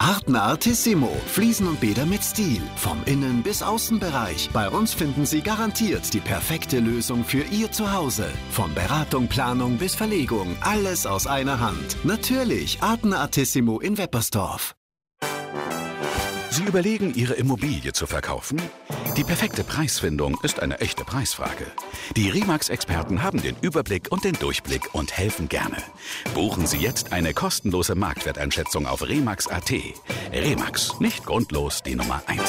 Artentissimo. Fliesen und Bäder mit Stil. Vom Innen- bis Außenbereich. Bei uns finden Sie garantiert die perfekte Lösung für Ihr Zuhause. Von Beratung, Planung bis Verlegung. Alles aus einer Hand. Natürlich Artentissimo in Weppersdorf. Sie überlegen, Ihre Immobilie zu verkaufen? Die perfekte Preisfindung ist eine echte Preisfrage. Die Remax-Experten haben den Überblick und den Durchblick und helfen gerne. Buchen Sie jetzt eine kostenlose Marktwerteinschätzung auf remax.at. Remax, nicht grundlos die Nummer 1.